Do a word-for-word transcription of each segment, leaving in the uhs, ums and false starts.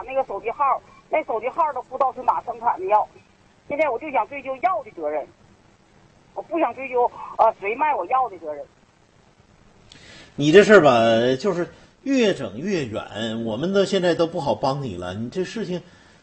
那个手机号，那手机号都不知道是哪生产的药。现在我就想追究药的责任，我不想追究呃谁卖我药的责任。 你这事儿吧，就是越整越远，我们都现在都不好帮你了。你这事情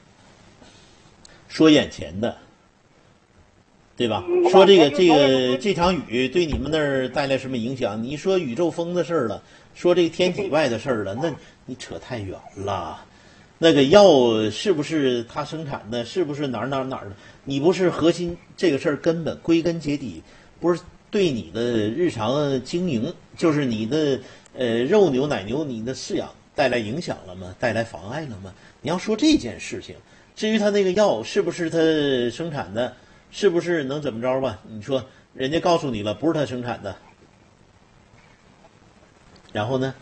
说眼前的，对吧？ 嗯、 说这个这个这场雨对你们那儿带来什么影响？你说宇宙风的事儿了，说这个天体外的事儿了，那你扯太远了。那个药是不是他生产的？是不是哪儿哪儿哪儿的？你不是核心这个事儿，根本归根结底不是对你的日常经营，就是你的呃肉牛奶牛你的饲养带来影响了吗？带来妨碍了吗？你要说这件事情，至于他那个药是不是他生产的，是不是能怎么着吧？你说人家告诉你了，不是他生产的，然后呢？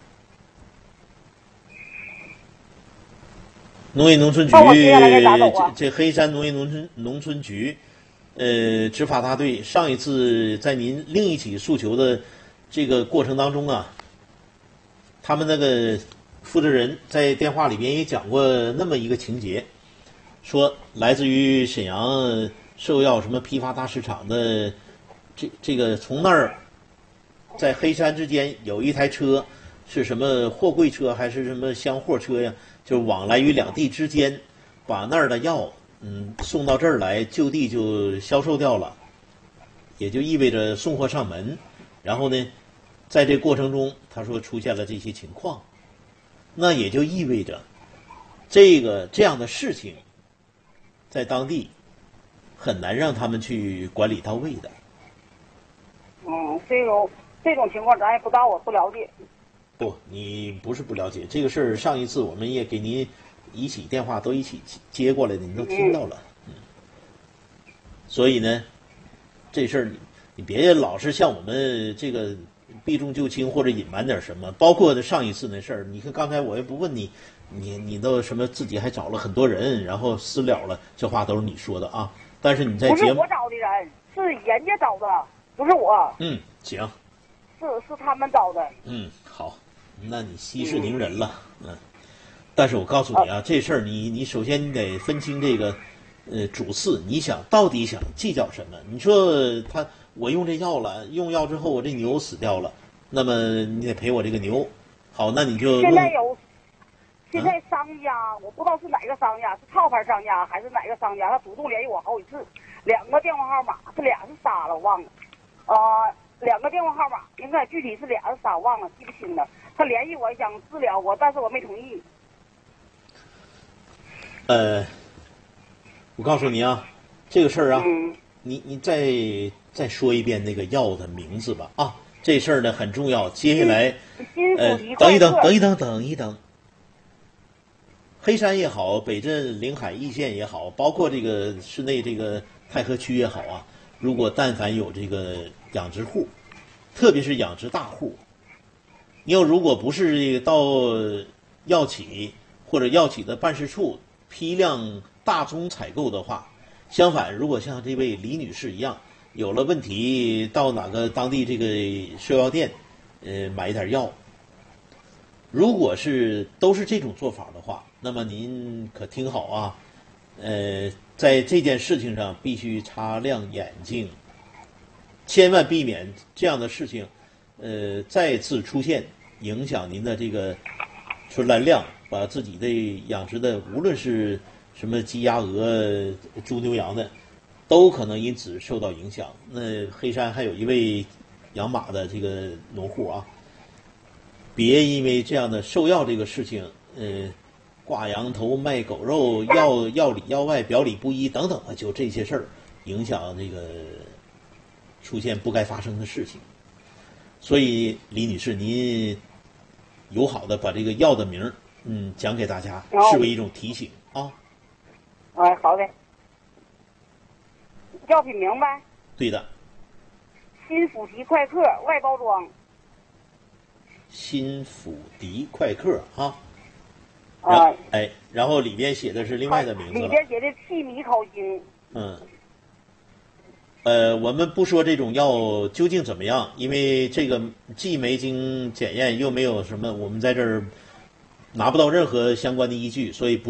农业农村局，这这黑山农业农村农村局，呃，执法大队上一次在您另一起诉求的这个过程当中啊，他们那个负责人在电话里边也讲过那么一个情节，说来自于沈阳兽药什么批发大市场的这这个从那儿在黑山之间有一台车，是什么货柜车还是什么厢货车呀？就往来于两地之间，把那儿的药嗯送到这儿来，就地就销售掉了，也就意味着送货上门。然后呢，在这过程中，他说出现了这些情况，那也就意味着这个这样的事情，在当地很难让他们去管理到位的。 嗯，这种这种情况咱也不知道，我不了解。 不，你不是不了解这个事儿。上一次我们也给您一起电话都一起接过来的，你都听到了。嗯，所以呢，这事儿你你别老是像我们这个避重就轻或者隐瞒点什么。包括上一次那事儿，你看刚才我也不问你，你你都什么自己还找了很多人，然后私了了，这话都是你说的啊。但是你在节目不是我找的人，是人家找的，不是我。 嗯，行。 是是他们找的。 嗯，好。那你息事宁人了，嗯，但是我告诉你啊，这事儿你你首先你得分清这个，呃，主次，你想到底想计较什么？你说他我用这药了，用药之后我这牛死掉了，那么你得赔我这个牛，好，那你就现在有，现在商家、啊、我不知道是哪个商家，是套牌商家还是哪个商家，他主动联系我好几次，两个电话号码，这俩是仨了，我忘了，啊、呃，两个电话号码，应该具体是俩是仨，忘了，记不清了。他联系我想治疗我，但是我没同意。 呃，我告诉你啊，这个事儿啊， 嗯、 你你再再说一遍那个药的名字吧啊，这事儿呢很重要。接下来，呃，等一等，等一等，等一等。黑山也好，北镇临海易县也好，包括这个市内这个太和区也好啊，如果但凡有这个养殖户，特别是养殖大户。你要如果不是这个到药企或者药企的办事处批量大宗采购的话，相反，如果像这位李女士一样有了问题，到哪个当地这个兽药店，呃，买一点药，如果是都是这种做法的话，那么您可听好啊，呃，在这件事情上必须擦亮眼睛，千万避免这样的事情。呃，再次出现影响您的这个纯栏量，把自己的养殖的无论是什么鸡鸭鹅、猪牛羊的，都可能因此受到影响。那黑山还有一位养马的这个农户啊，别因为这样的兽药这个事情，呃，挂羊头卖狗肉，药药里药外，表里不一等等的，就这些事儿影响这个出现不该发生的事情。所以，李女士，您友好的把这个药的名儿，嗯，讲给大家，视为一种提醒啊。 哎，好的。药品名呗？ 对的。 新辅迪快克外包装。 新辅迪快克啊。 啊。 哎，然后里边写的是另外的名字了。 里边写的气米烤精。 嗯。呃，我们不说这种药究竟怎么样，因为这个既没经检验，又没有什么，我们在这儿拿不到任何相关的依据，所以不。